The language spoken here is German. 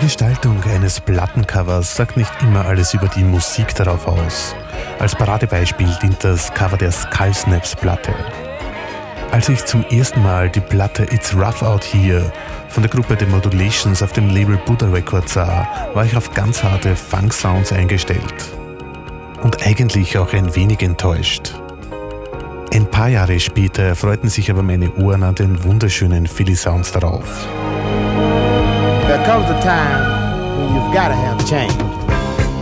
Gestaltung eines Plattencovers sagt nicht immer alles über die Musik darauf aus. Als Paradebeispiel dient das Cover der Skullsnaps-Platte. Als ich zum ersten Mal die Platte It's Rough Out Here von der Gruppe The Modulations auf dem Label Buddha Records sah, war ich auf ganz harte Funk-Sounds eingestellt. Und eigentlich auch ein wenig enttäuscht. Ein paar Jahre später erfreuten sich aber meine Ohren an den wunderschönen Philly-Sounds darauf. There comes a time when you've got to have change.